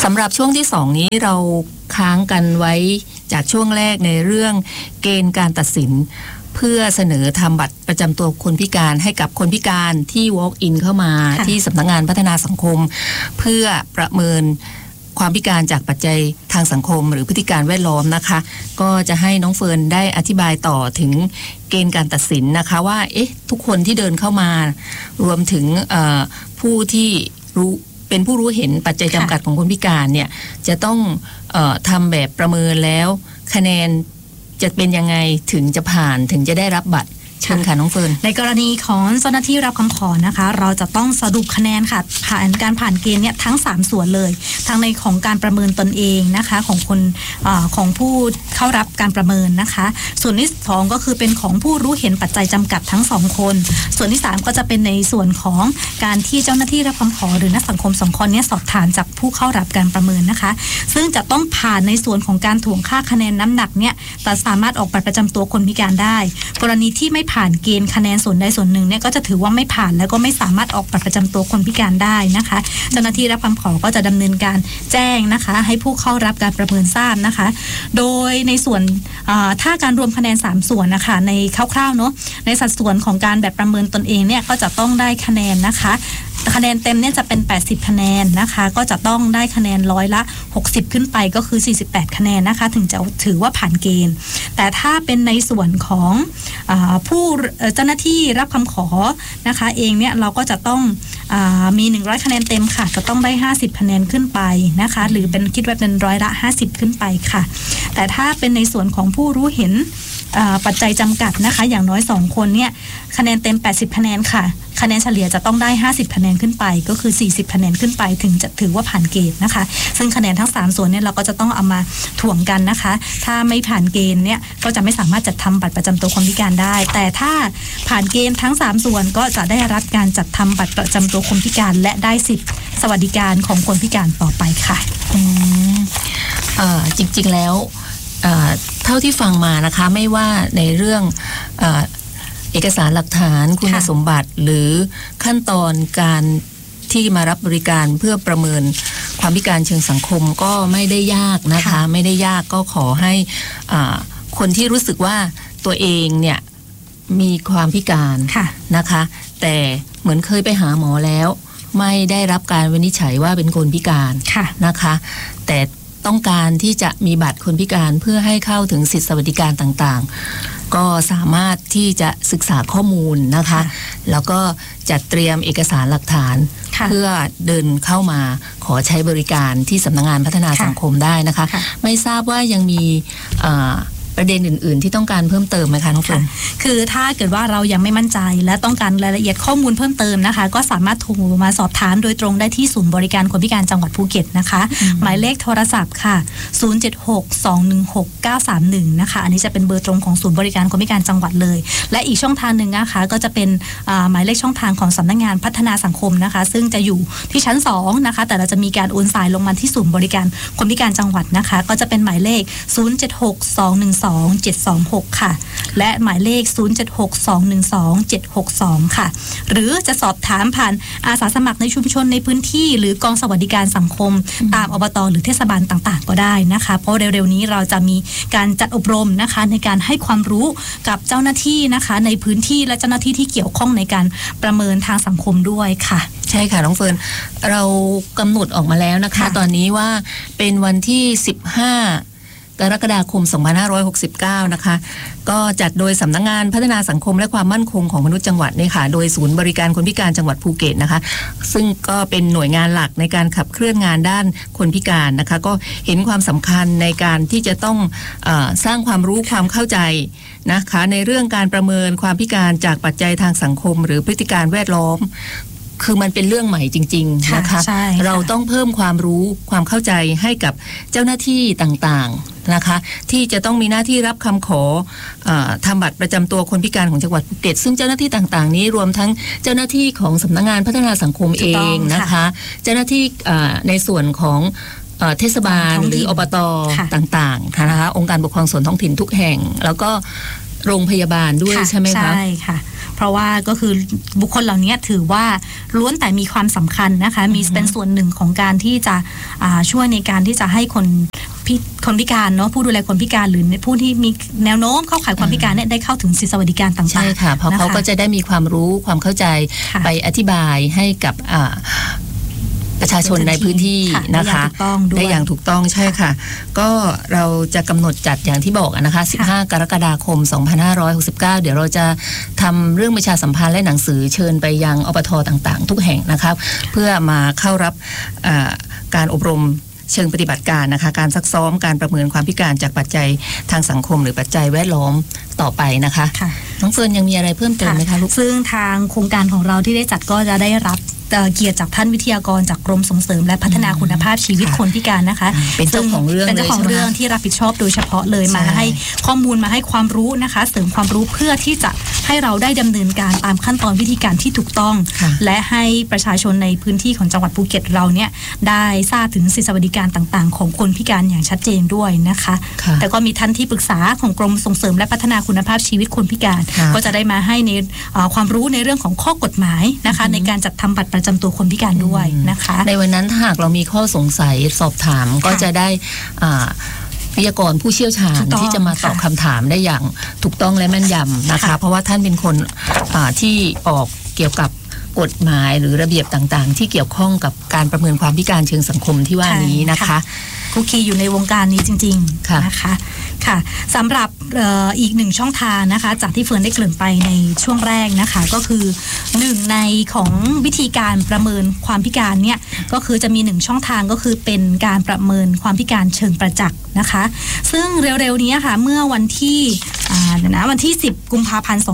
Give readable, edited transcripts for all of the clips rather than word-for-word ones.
สำหรับช่วงที่2นี้เราค้างกันไว้จากช่วงแรกในเรื่องเกณฑ์การตัดสินเพื่อเสนอทำบัตรประจำตัวคนพิการให้กับคนพิการที่ walk in เข้ามาที่สำนักงานพัฒนาสังคมเพื่อประเมินความพิการจากปัจจัยทางสังคมหรือพฤติการแวดล้อมนะคะก็จะให้น้องเฟิร์นได้อธิบายต่อถึงเกณฑ์การตัดสินนะคะว่าทุกคนที่เดินเข้ามารวมถึงผู้ที่เป็นผู้รู้เห็นปัจจัยจำกัดของคนพิการเนี่ยจะต้องทำแบบประเมินแล้วคะแนนจะเป็นยังไงถึงจะผ่านถึงจะได้รับบัตรเชิญค่ะน้องเฟิร์นในกรณีของเจ้าหน้าที่รับคำขอนะคะเราจะต้องสรุปคะแนนค่ะผ่านเกณฑ์เนี่ยทั้ง3ส่วนเลยทั้งในของการประเมินตนเองนะคะของคนของผู้เข้ารับการประเมินนะคะส่วนที่2ก็คือเป็นของผู้รู้เห็นปัจจัยจำกัดทั้ง2คนส่วนที่3ก็จะเป็นในส่วนของการที่เจ้าหน้าที่รับคำขอหรือนักสังคม2คนนี้สอบถามจากผู้เข้ารับการประเมินนะคะซึ่งจะต้องผ่านในส่วนของการถ่วงค่าคะแนนน้ำหนักเนี่ยแต่สามารถออกบัตรประจำตัวคนพิการได้กรณีที่ไม่ผ่านเกณฑ์คะแนนส่วนใดส่วนหนึ่งเนี่ยก็จะถือว่าไม่ผ่านแล้วก็ไม่สามารถออกบัตรประจำตัวคนพิการได้นะคะเจ้าหน้าที่รับคำขอก็จะดำเนินการแจ้งนะคะให้ผู้เข้ารับการประเมินทราบนะคะโดยในส่วนถ้าการรวมคะแนน3ส่วนนะคะในคร่าวๆเนาะในสัดส่วนของการแบบประเมินตนเองเนี่ยก็จะต้องได้คะแนนนะคะคะแนนเต็มเนี่ยจะเป็น80คะแนนนะคะก็จะต้องได้คะแนน60%ขึ้นไปก็คือ48คะแนนนะคะถึงจะถือว่าผ่านเกณฑ์แต่ถ้าเป็นในส่วนของผู้เจ้าหน้าที่รับคำขอนะคะเองเนี่ยเราก็จะต้องมี100คะแนนเต็มค่ะจะต้องได้50คะแนนขึ้นไปนะคะหรือเป็นคิดว่าเป็น50%ขึ้นไปค่ะแต่ถ้าเป็นในส่วนของผู้รู้เห็นปัจจัยจำกัดนะคะอย่างน้อย2คนเนี่ยคะแนนเต็ม80คะแนนค่ะคะแนนเฉลี่ยจะต้องได้50คะแนนขึ้นไปก็คือ40คะแนนขึ้นไปถึงจะถือว่าผ่านเกณฑ์นะคะซึ่งคะแนนทั้ง3ส่วนเนี่ยเราก็จะต้องเอามาถ่วงกันนะคะถ้าไม่ผ่านเกณฑ์เนี่ยก็จะไม่สามารถจัดทำบัตรประจำตัวคนพิการได้แต่ถ้าผ่านเกณฑ์ทั้ง3ส่วนก็จะได้รับการจัดทำบัตรประจำตัวคนพิการและได้สิทธิสวัสดิการของคนพิการต่อไปค่ะจริงๆแล้วเท่าที่ฟังมานะคะไม่ว่าในเรื่องเอกสารหลักฐานคุณสมบัติหรือขั้นตอนการที่มารับบริการเพื่อประเมินความพิการเชิงสังคมก็ไม่ได้ยากนะคะไม่ได้ยากก็ขอให้คนที่รู้สึกว่าตัวเองเนี่ยมีความพิการนะคะแต่เหมือนเคยไปหาหมอแล้วไม่ได้รับการวินิจฉัยว่าเป็นคนพิการนะคะแต่ต้องการที่จะมีบัตรคนพิการเพื่อให้เข้าถึงสิทธิสวัสดิการต่างๆก็สามารถที่จะศึกษาข้อมูลนะคะแล้วก็จัดเตรียมเอกสารหลักฐานเพื่อเดินเข้ามาขอใช้บริการที่สำนักงานพัฒนาสังคมได้นะคะไม่ทราบว่ายังมีประเด็นอื่นๆที่ต้องการเพิ่มเติมไหมคะน้องเฟิร์นคือถ้าเกิดว่าเรายังไม่มั่นใจและต้องการรายละเอียดข้อมูลเพิ่มเติมนะคะก็สามารถโทรมาสอบถามโดยตรงได้ที่ศูนย์บริการคนพิการจังหวัดภูเก็ตนะคะหมายเลขโทรศัพท์ค่ะ076-216-931นะคะอันนี้จะเป็นเบอร์ตรงของศูนย์บริการคนพิการจังหวัดเลยและอีกช่องทางหนึ่งนะคะก็จะเป็นหมายเลขช่องทางของสำนักงานพัฒนาสังคมนะคะซึ่งจะอยู่ที่ชั้น2นะคะแต่เราจะมีการโอนสายลงมาที่ศูนย์บริการคนพิการจังหวัดนะคะก็จะเป็นหมายเลข076-212-726ค่ะและหมายเลข076-212-762ค่ะหรือจะสอบถามผ่านอาสาสมัครในชุมชนในพื้นที่หรือกองสวัสดิการสังคมตามอบต.หรือเทศบาลต่างๆก็ได้นะคะเพราะเร็วๆนี้เราจะมีการจัดอบรมนะคะในการให้ความรู้กับเจ้าหน้าที่นะคะในพื้นที่และเจ้าหน้าที่ที่เกี่ยวข้องในการประเมินทางสังคมด้วยค่ะใช่ค่ะน้องเฟิร์นเรากำหนดออกมาแล้วนะคะตอนนี้ว่าเป็นวันที่15กรกฎาคม 2569 นะคะก็จัดโดยสำนักงานพัฒนาสังคมและความมั่นคงของมนุษย์จังหวัดนี่ค่ะโดยศูนย์บริการคนพิการจังหวัดภูเก็ตนะคะซึ่งก็เป็นหน่วยงานหลักในการขับเคลื่อนงานด้านคนพิการนะคะก็เห็นความสำคัญในการที่จะต้องสร้างความรู้ความเข้าใจนะคะในเรื่องการประเมินความพิการจากปัจจัยทางสังคมหรือพฤติการแวดล้อมคือมันเป็นเรื่องใหม่จริงๆนะคะเราต้องเพิ่มความรู้ความเข้าใจให้กับเจ้าหน้าที่ต่างๆนะคะที่จะต้องมีหน้าที่รับคำขอทำบัตรประจำตัวคนพิการของจังหวัดภูเก็ตซึ่งเจ้าหน้าที่ต่างๆนี้รวมทั้งเจ้าหน้าที่ของสำนักงานพัฒนาสังคมเองนะคะเจ้าหน้าที่ในส่วนของเทศบาลหรืออบต.ต่างๆนะคะองค์การปกครองส่วนท้องถิ่นทุกแห่งแล้วก็โรงพยาบาลด้วยใช่ไหมคะใช่ค่ะเพราะว่าก็คือบุคคลเหล่านี้ถือว่าล้วนแต่มีความสำคัญนะคะมีเป็นส่วนหนึ่งของการที่จะช่วยในการที่จะให้คนพิการเนาะผู้ดูแลคนพิการหรือผู้ที่มีแนวโน้มเข้าข่ายความพิการเนี่ยได้เข้าถึงสิทธิสวัสดิการต่างๆใช่ค่ะเพราะเขาก็จะได้มีความรู้ความเข้าใจไปอธิบายให้กับประชาชนในพื้นที่นะคะได้อย่างถูกต้องใช่ค่ะก็เราจะกำหนดจัดอย่างที่บอกนะคะ15 กรกฎาคม 2569เดี๋ยวเราจะทำเรื่องประชาสัมพันธ์และหนังสือเชิญไปยังอบท.ต่างๆทุกแห่งนะคะเพื่อมาเข้ารับการอบรมเชิงปฏิบัติการนะคะการซักซ้อมการประเมินความพิการจากปัจจัยทางสังคมหรือปัจจัยแวดล้อมต่อไปนะคะน้องเฟิร์นยังมีอะไรเพิ่มเติมไหมคะลูกซึ่งทางโครงการของเราที่ได้จัดก็จะได้รับเกียรติจากท่านวิทยากรจากกรมส่งเสริมและพัฒนาคุณภาพชีวิตคนพิการนะคะเป็นเจ้าของเรื่องเป็นเจ้าของเรื่องที่รับผิดชอบโดยเฉพาะเลยมาให้ข้อมูลมาให้ความรู้นะคะเสริมความรู้เพื่อที่จะให้เราได้ดำเนินการตามขั้นตอนวิธีการที่ถูกต้องและให้ประชาชนในพื้นที่ของจังหวัดภูเก็ตเราเนี่ยได้ทราบถึงสิทธิสวัสดิการต่างๆของคนพิการอย่างชัดเจนด้วยนะคะแต่ก็มีท่านที่ปรึกษาของกรมส่งเสริมและพัฒนาคุณภาพชีวิตคนพิการก็จะได้มาให้ในความรู้ในเรื่องของข้อกฎหมายนะคะในการจัดทำบัตรประจำตัวคนพิการด้วยนะคะในวันนั้นถ้าหากเรามีข้อสงสัยสอบถามก็จะได้วิทยากรผู้เชี่ยวชาญที่จะมาตอบคำถามได้อย่างถูกต้องและแม่นยำนะคะเพราะว่าท่านเป็นคนที่ออกเกี่ยวกับกฎหมายหรือระเบียบต่างๆที่เกี่ยวข้องกับการประเมินความพิการเชิงสังคมที่ว่านี้นะคะคุกคีอยู่ในวงการนี้จริงๆนะคะค่ะสำหรับอีกหนึ่งช่องทางนะคะจากที่เฟิร์นได้เกริ่นไปในช่วงแรกนะคะก็คือหนึ่งในของวิธีการประเมินความพิการเนี่ยก็คือจะมีหนึ่งช่องทางก็คือเป็นการประเมินความพิการเชิงประจักษ์นะคะซึ่งเร็วๆนี้ค่ะเมื่อวันที่10 กุมภาพันธ์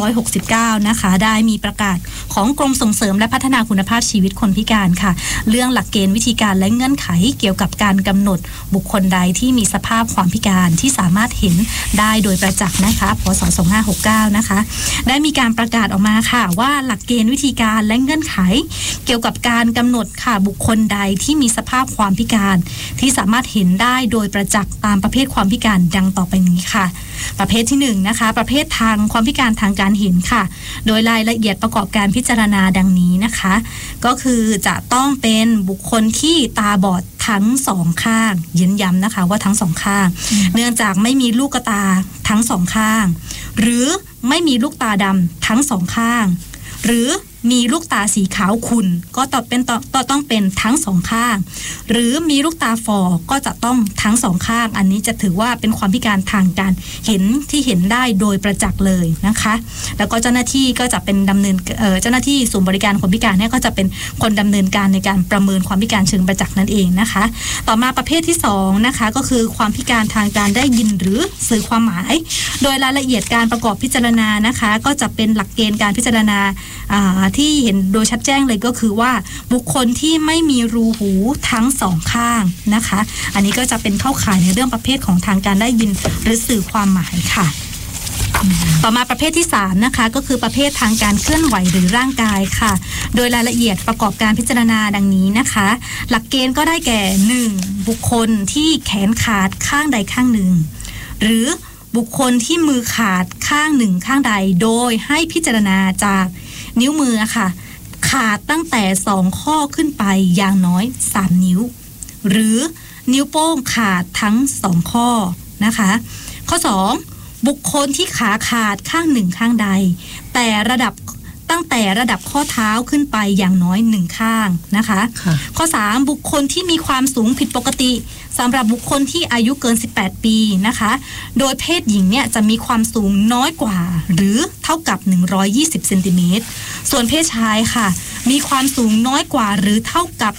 2569นะคะได้มีประกาศของกรมส่งเสริมและพัฒนาคุณภาพชีวิตคนพิการค่ะเรื่องหลักเกณฑ์วิธีการและเงื่อนไขเกี่ยวกับการกำหนดบุคคลใดที่มีสภาพความพิการที่สามารถเห็นได้โดยประจักษ์นะคะพ.ศ. 2569นะคะได้มีการประกาศออกมาค่ะว่าหลักเกณฑ์วิธีการและเงื่อนไขเกี่ยวกับการกำหนดค่ะบุคคลใดที่มีสภาพความพิการที่สามารถเห็นได้โดยประจักษ์ตามประเภทความพิการดังต่อไปนี้ค่ะประเภทที่1นะคะประเภททางความพิการทางการเห็นค่ะโดยรายละเอียดประกอบการพิจารณาดังนี้นะคะก็คือจะต้องเป็นบุคคลที่ตาบอดทั้งสองข้างย้ำนะคะว่าทั้งสองข้างเนื่องจากไม่มีลูกตาทั้งสองข้างหรือไม่มีลูกตาดำทั้งสองข้างหรือมีลูกตาสีขาวขุ่นก็ต้องเป็นทั้งสองข้างหรือมีลูกตาฝ่อก็จะต้องทั้งสองข้างอันนี้จะถือว่าเป็นความพิการทางการเห็นที่เห็นได้โดยประจักษ์เลยนะคะแล้วก็เจ้าหน้าที่ก็จะเป็นเจ้าหน้าที่ศูนย์บริการคนพิการเนี่ยก็จะเป็นคนดำเนินการในการประเมินความพิการเชิงประจักษ์นั่นเองนะคะต่อมาประเภทที่2นะคะก็คือความพิการทางการได้ยินหรือสื่อความหมายโดยรายละเอียดการประกอบพิจารณานะคะก็จะเป็นหลักเกณฑ์การพิจารณาที่เห็นโดยชัดแจ้งเลยก็คือว่าบุคคลที่ไม่มีรูหูทั้งสองข้างนะคะอันนี้ก็จะเป็นเข้าข่ายในเรื่องประเภทของทางการได้ยินหรือสื่อความหมายค่ะต่อมาประเภทที่3นะคะก็คือประเภททางการเคลื่อนไหวหรือร่างกายค่ะโดยรายละเอียดประกอบการพิจารณาดังนี้นะคะหลักเกณฑ์ก็ได้แก่1บุคคลที่แขนขาดข้างใดข้างหนึ่งหรือบุคคลที่มือขาดข้างหนึ่งข้างใดโดยให้พิจารณาจากนิ้วมือค่ะขาดตั้งแต่2ข้อขึ้นไปอย่างน้อย3นิ้วหรือนิ้วโป้งขาดทั้ง2ข้อนะคะข้อ2บุคคลที่ขาขาดข้างหนึ่งข้างใดแต่ตั้งแต่ระดับข้อเท้าขึ้นไปอย่างน้อย1ข้างนะคะข้อ3บุคคลที่มีความสูงผิดปกติสำหรับบุคคลที่อายุเกิน18ปีนะคะโดยเพศหญิงเนี่ยจะมีความสูงน้อยกว่าหรือเท่ากับ120เซนติเมตรส่วนเพศชายค่ะมีความสูงน้อยกว่าหรือเท่ากับ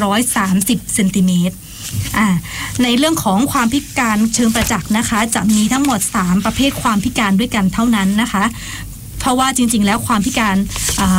130เซนติเมตรในเรื่องของความพิการเชิงประจักษ์นะคะจะมีทั้งหมด3ประเภทความพิการด้วยกันเท่านั้นนะคะเพราะว่าจริงๆแล้วความพิการ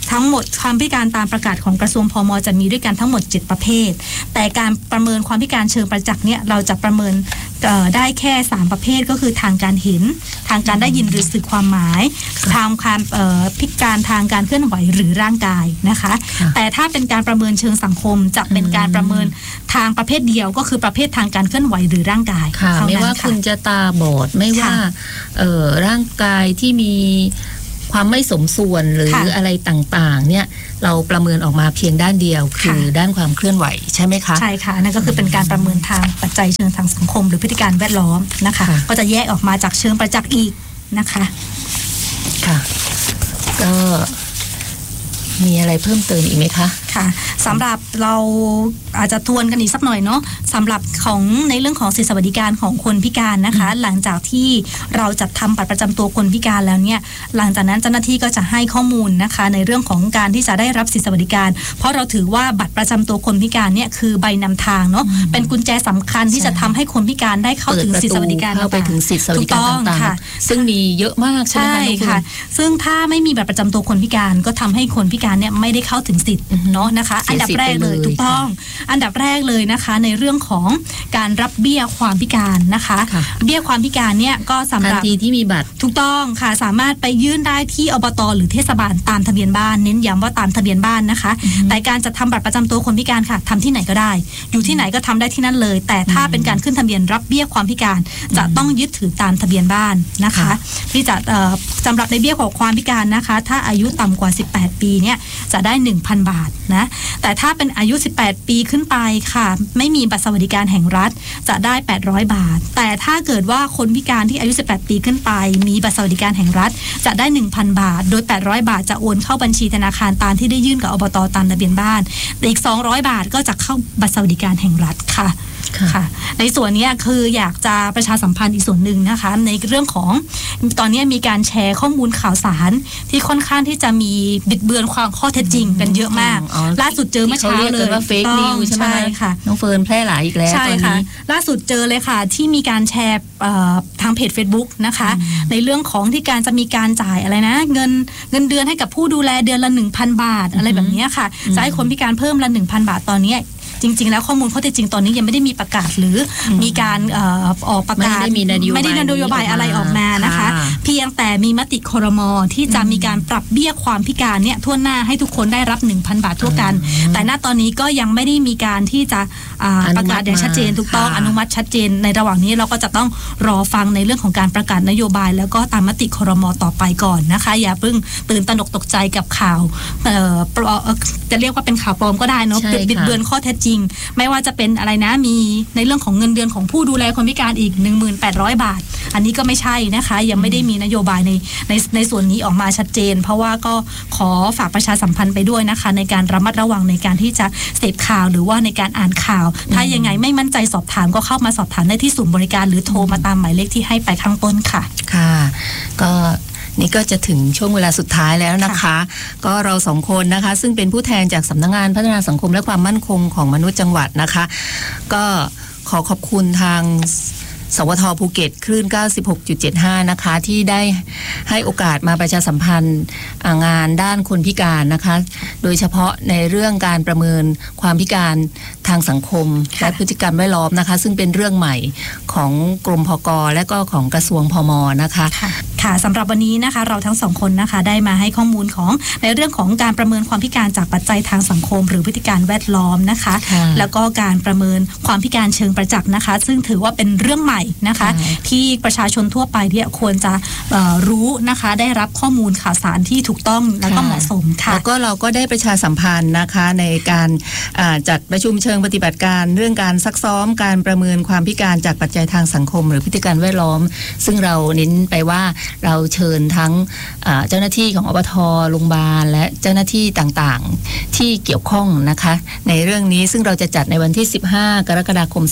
ทั้งหมดความพิการตามประกาศของกระทรวงพม.จะมีด้วยกันทั้งหมด7ประเภทแต่การประเมินความพิการเชิงประจักษ์เนี่ยเราจะประเมินได้แค่3ประเภทก็คือทางการเห็นทางการได้ยินหรือสื่อความหมายทางความพิการทางการเคลื่อนไหวหรือร่างกายนะคะแต่ถ้าเป็นการประเมินเชิงสังคมจะเป็นการประเมินทางประเภทเดียวก็คือประเภททางการเคลื่อนไหวหรือร่างกายไม่ว่าคุณจะตาบอดไม่ว่าร่างกายที่มีความไม่สมส่วนหรืออะไรต่างๆเนี่ยเราประเมินออกมาเพียงด้านเดียวคือด้านความเคลื่อนไหวใช่ไหมคะใช่ค่ะนั่นก็คือเป็นการประเมินทางปัจจัยเชิงทางสังคมหรือพฤติการแวดล้อมนะคะก็จะแยกออกมาจากเชิงประจักษ์อีกนะคะค่ะก็มีอะไรเพิ่มเติมอีกไหมคะค่ะสำหรับเราอาจจะทวนกันอีกสักหน่อยเนาะสำหรับของในเรื่องของสิทธิสวัสดิการของคนพิการนะคะหลังจากที่เราจัดทำบัตรประจำตัวคนพิการแล้วเนี่ยหลังจากนั้นเจ้าหน้าที่ก็จะให้ข้อมูลนะคะในเรื่องของการที่จะได้รับสิทธิสวัสดิการเพราะเราถือว่าบัตรประจำตัวคนพิการเนี่ยคือใบนำทางเนาะเป็นกุญแจสำคัญที่จะทำให้คนพิการได้เข้าถึงสิทธิสวัสดิการเข้าไปถึงสิทธิสวัสดิการต่างๆซึ่งมีเยอะมากใช่ไหมค่ะซึ่งถ้าไม่มีบัตรประจำตัวคนพิการก็ทำให้คนพิการเนี่ยไม่ได้เข้าถึงสิทธิ์เนาะนะคะอันดับแรกเลยถูกต้องอันดับแรกเลยนะคะในเรื่องของการรับเบี้ยความพิการนะคะเบี้ยความพิการเนี่ยก็สำหรับทันทีที่มีบัตรถูกต้องค่ะสามารถไปยื่นได้ที่อบต.หรือเทศบาลตามทะเบียนบ้านเน้นย้ำว่าตามทะเบียนบ้านนะคะแต่การจะทำบัตรประจำตัวคนพิการค่ะทำที่ไหนก็ได้อยู่ที่ไหนก็ทำได้ที่นั่นเลยแต่ถ้าเป็นการขึ้นทะเบียนรับเบี้ยความพิการจะต้องยึดถือตามทะเบียนบ้านนะคะที่จะสำหรับในเบี้ยของความพิการนะคะถ้าอายุต่ำกว่า18ปีเนี่ยจะได้ 1,000 บาทนะแต่ถ้าเป็นอายุ18ปีขึ้นไปค่ะไม่มีบัตรสวัสดิการแห่งรัฐจะได้800 บาทแต่ถ้าเกิดว่าคนพิการที่อายุ18ปีขึ้นไปมีบัตรสวัสดิการแห่งรัฐจะได้ 1,000 บาทโดย800 บาทจะโอนเข้าบัญชีธนาคารตามที่ได้ยื่นกับอบต.ตามทะเบียนบ้านแต่อีก200 บาทก็จะเข้าบัตรสวัสดิการแห่งรัฐค่ะค่ะในส่วนนี้คืออยากจะประชาสัมพันธ์อีกส่วนหนึ่งนะคะในเรื่องของตอนนี้มีการแชร์ข้อมูลข่าวสารที่ค่อนข้างที่จะมีบิดเบือนความข้อเท็จจริงกันเยอะมากล่าสุดเจอเมื่อเช้าเลยว่าเฟกนิวใช่ไหมค่ะน้องเฟิร์นแพร่หลายอีกแล้วใช่ค่ะล่าสุดเจอเลยค่ะที่มีการแชร์ทางเพจ Facebook นะคะในเรื่องของที่การจะมีการจ่ายอะไรนะเงินเดือนให้กับผู้ดูแลเดือนละ 1,000 บาทอะไรแบบนี้ค่ะจะให้คนพิการเพิ่มละ 1,000 บาทตอนนี้จริงๆแล้วข้อมูลข้อเท็จจริงตอนนี้ยังไม่ได้มีประกาศหรือมีการออกประกาศไม่ได้นโยบายอะไรออกมานะคะเพียงแต่มีมติครม.ที่จะมีการปรับเบี้ยความพิการเนี่ยทั่วหน้าให้ทุกคนได้รับ 1,000 บาททั่วกันแต่ณตอนนี้ก็ยังไม่ได้มีการที่จะประกาศอย่างชัดเจนถูกต้องอนุมัติชัดเจนในระหว่างนี้เราก็จะต้องรอฟังในเรื่องของการประกาศนโยบายแล้วก็ตามมติครม.ต่อไปก่อนนะคะอย่าเพิ่งตื่นตระหนกตกใจกับข่าวจะเรียกว่าเป็นข่าวปลอมก็ได้เนาะบิดเบือนข้อเท็จจริงไม่ว่าจะเป็นอะไรนะมีในเรื่องของเงินเดือนของผู้ดูแลคนพิการอีก 1,800 บาทอันนี้ก็ไม่ใช่นะคะยังไม่ได้มีนโยบายในส่วนนี้ออกมาชัดเจนเพราะว่าก็ขอฝากประชาสัมพันธ์ไปด้วยนะคะในการระมัดระวังในการที่จะเสพข่าวหรือว่าในการอ่านข่าวถ้ายังไงไม่มั่นใจสอบถามก็เข้ามาสอบถามได้ที่ศูนย์บริการหรือโทรมาตามหมายเลขที่ให้ไปข้างต้นค่ะค่ะก็นี่ก็จะถึงช่วงเวลาสุดท้ายแล้วนะคะก็เราสองคนนะคะซึ่งเป็นผู้แทนจากสำนักงานพัฒนาสังคมและความมั่นคงของมนุษย์จังหวัดนะคะก็ขอขอบคุณทางสวท.ภูเก็ตคลื่น 96.75 นะคะที่ได้ให้โอกาสมาประชาสัมพันธ์งานด้านคนพิการนะคะโดยเฉพาะในเรื่องการประเมินความพิการทางสังคมและพฤติกรรมแวดล้อมนะคะซึ่งเป็นเรื่องใหม่ของกรมพก.และก็ของกระทรวงพม.นะคะค่ะสำหรับวันนี้นะคะเราทั้งสองคนนะคะได้มาให้ข้อมูลของในเรื่องของการประเมินความพิการจากปัจจัยทางสังคมหรือพฤติการแวดล้อมนะคะแล้วก็การประเมินความพิการเชิงประจักษ์นะคะซึ่งถือว่าเป็นเรื่องใหม่นะคะที่ประชาชนทั่วไปเนี่ยควรจะรู้นะคะได้รับข้อมูลข่าวสารที่ถูกต้องแล้วก็เหมาะสมค่ะแล้วก็เราก็ได้ประชาสัมพันธ์นะคะในการจัดประชุมเชิงปฏิบัติการเรื่องการซักซ้อมการประเมินความพิการจากปัจจัยทางสังคมหรือพฤติการแวดล้อมซึ่งเราเน้นไปว่าเราเชิญทั้งเจ้าหน้าที่ของอบท.โรงพยาบาลและเจ้าหน้าที่ต่างๆที่เกี่ยวข้องนะคะในเรื่องนี้ซึ่งเราจะจัดในวันที่15 กรกฎาคม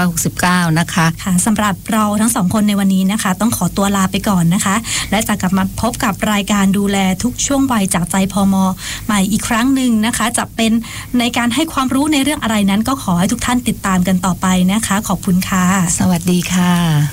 2569นะคะค่ะสำหรับเราทั้งสองคนในวันนี้นะคะต้องขอตัวลาไปก่อนนะคะและจะกลับมาพบกับรายการดูแลทุกช่วงวัยจากใจพม.ใหม่อีกครั้งหนึ่งนะคะจะเป็นในการให้ความรู้ในเรื่องอะไรนั้นก็ขอให้ทุกท่านติดตามกันต่อไปนะคะขอบคุณค่ะสวัสดีค่ะ